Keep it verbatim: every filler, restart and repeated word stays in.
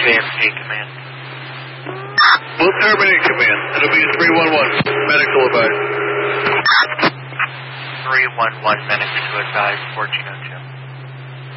A F K command. We'll terminate command. It'll be three one one. Medical advice. three one one, medics to advise, fourteen oh two.